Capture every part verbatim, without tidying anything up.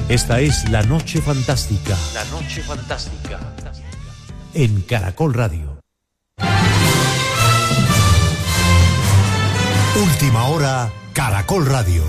Esta es La Noche Fantástica. La Noche Fantástica. En Caracol Radio. Última hora, Caracol Radio.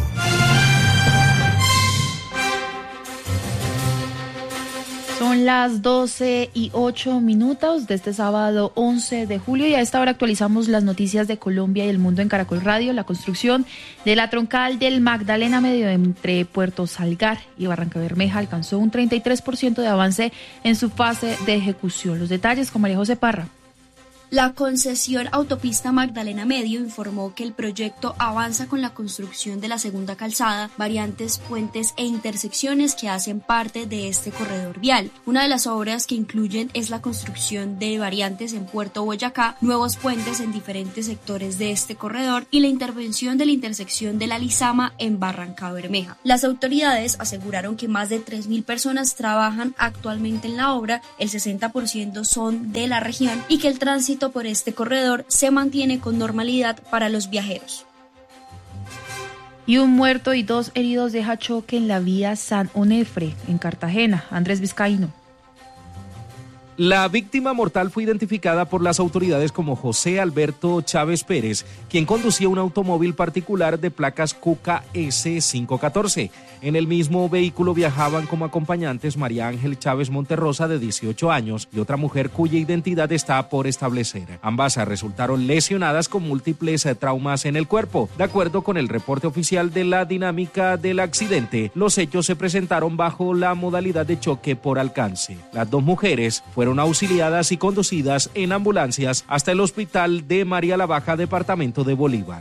Son las doce y ocho minutos de este sábado once de julio y a esta hora actualizamos las noticias de Colombia y el mundo en Caracol Radio. La construcción de la troncal del Magdalena Medio entre Puerto Salgar y Barrancabermeja alcanzó un treinta y tres por ciento de avance en su fase de ejecución. Los detalles con María José Parra. La concesión Autopista Magdalena Medio informó que el proyecto avanza con la construcción de la segunda calzada, variantes, puentes e intersecciones que hacen parte de este corredor vial. Una de las obras que incluyen es la construcción de variantes en Puerto Boyacá, nuevos puentes en diferentes sectores de este corredor y la intervención de la intersección de la Lizama en Barrancabermeja. Las autoridades aseguraron que más de tres mil personas trabajan actualmente en la obra, el sesenta por ciento son de la región y que el tránsito por este corredor se mantiene con normalidad para los viajeros. Y un muerto y dos heridos deja choque en la vía San Onofre, en Cartagena. Andrés Vizcaíno. La víctima mortal fue identificada por las autoridades como José Alberto Chávez Pérez, quien conducía un automóvil particular de placas Q K S quinientos catorce. En el mismo vehículo viajaban como acompañantes María Ángel Chávez Monterrosa, de dieciocho años, y otra mujer cuya identidad está por establecer. Ambas resultaron lesionadas con múltiples traumas en el cuerpo. De acuerdo con el reporte oficial de la dinámica del accidente, los hechos se presentaron bajo la modalidad de choque por alcance. Las dos mujeres fueron Fueron auxiliadas y conducidas en ambulancias hasta el hospital de María la Baja, departamento de Bolívar.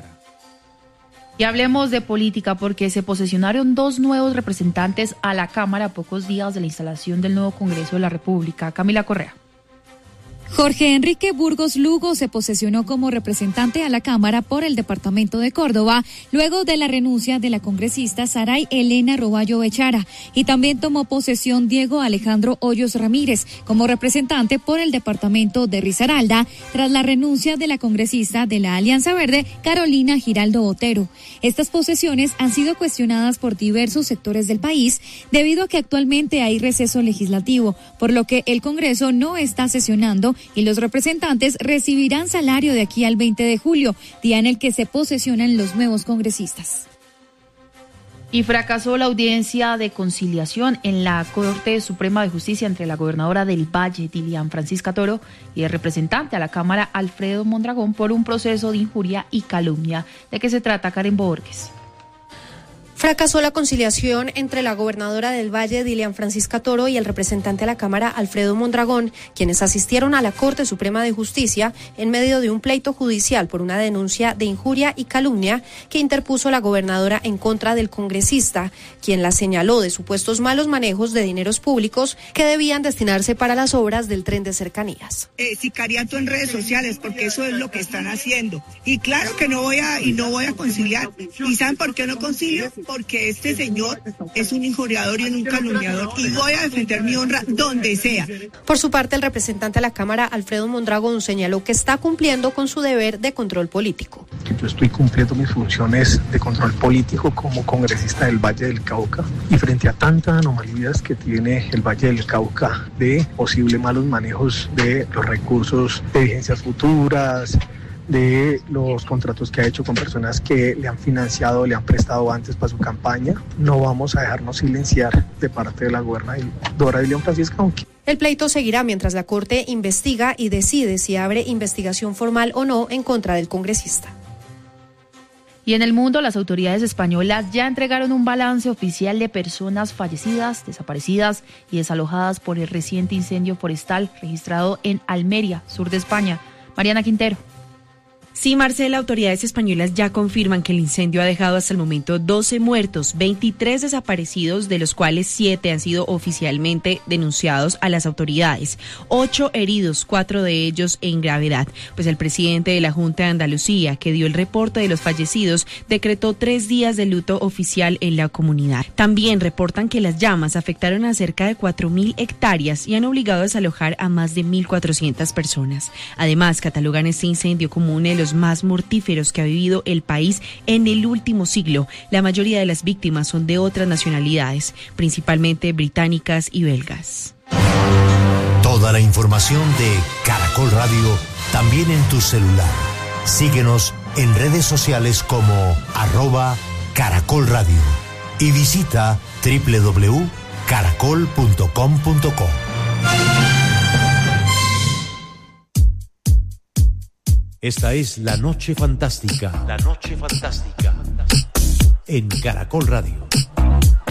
Y hablemos de política porque se posesionaron dos nuevos representantes a la Cámara a pocos días de la instalación del nuevo Congreso de la República. Camila Correa. Jorge Enrique Burgos Lugo se posesionó como representante a la Cámara por el departamento de Córdoba, luego de la renuncia de la congresista Saray Elena Roballo Bechara, y también tomó posesión Diego Alejandro Hoyos Ramírez como representante por el departamento de Risaralda, tras la renuncia de la congresista de la Alianza Verde, Carolina Giraldo Otero. Estas posesiones han sido cuestionadas por diversos sectores del país debido a que actualmente hay receso legislativo, por lo que el Congreso no está sesionando y los representantes recibirán salario de aquí al veinte de julio, día en el que se posesionan los nuevos congresistas. Y fracasó la audiencia de conciliación en la Corte Suprema de Justicia entre la gobernadora del Valle, Dilian Francisca Toro, y el representante a la Cámara, Alfredo Mondragón, por un proceso de injuria y calumnia. ¿De qué se trata, Karen Borges? Fracasó la conciliación entre la gobernadora del Valle, Dilian Francisca Toro, y el representante a la Cámara, Alfredo Mondragón, quienes asistieron a la Corte Suprema de Justicia en medio de un pleito judicial por una denuncia de injuria y calumnia que interpuso la gobernadora en contra del congresista, quien la señaló de supuestos malos manejos de dineros públicos que debían destinarse para las obras del tren de cercanías. Eh, sicariato en redes sociales, porque eso es lo que están haciendo. Y claro que no voy a, y no voy a conciliar. ¿Y saben por qué no concilio? Porque este señor es un injuriador y un calumniador y voy a defender mi honra donde sea. Por su parte, el representante a la Cámara, Alfredo Mondragón, señaló que está cumpliendo con su deber de control político. Yo estoy cumpliendo mis funciones de control político como congresista del Valle del Cauca y frente a tantas anomalías que tiene el Valle del Cauca de posibles malos manejos de los recursos de vigencias futuras, de los contratos que ha hecho con personas que le han financiado, le han prestado antes para su campaña, no vamos a dejarnos silenciar de parte de la gobernadora Dilian Francisca. El pleito seguirá mientras la Corte investiga y decide si abre investigación formal o no en contra del congresista. Y en el mundo, las autoridades españolas ya entregaron un balance oficial de personas fallecidas, desaparecidas y desalojadas por el reciente incendio forestal registrado en Almería, sur de España. Mariana Quintero. Sí, Marcela, autoridades españolas ya confirman que el incendio ha dejado hasta el momento doce muertos, veintitrés desaparecidos, de los cuales siete han sido oficialmente denunciados a las autoridades, ocho heridos, cuatro de ellos en gravedad. Pues el presidente de la Junta de Andalucía, que dio el reporte de los fallecidos, decretó tres días de luto oficial en la comunidad. También reportan que las llamas afectaron a cerca de cuatro mil hectáreas y han obligado a desalojar a más de mil cuatrocientas personas. Además, catalogan este incendio como uno de los los más mortíferos que ha vivido el país en el último siglo. La mayoría de las víctimas son de otras nacionalidades, principalmente británicas y belgas. Toda la información de Caracol Radio también en tu celular. Síguenos en redes sociales como arroba Caracol Radio y visita doble u doble u doble u punto caracol punto com punto co. Esta es La Noche Fantástica. La Noche Fantástica. En Caracol Radio.